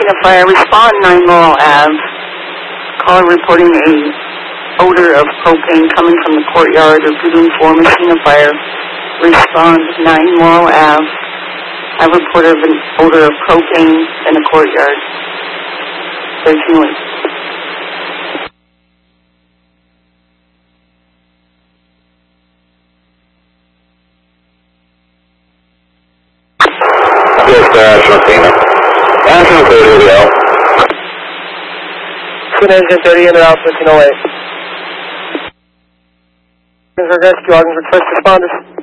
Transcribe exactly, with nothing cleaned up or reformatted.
Messina Fire, respond nine Laurel Avenue. Caller reporting a odor of propane coming from the courtyard of Room four Messina Fire. Respond nine Laurel Avenue. I reported an odor of propane in the courtyard. There's noise. National Messina. National thirty L. Engine thirty in and out, fifteen oh eight. Rescue, Ogden's first responders.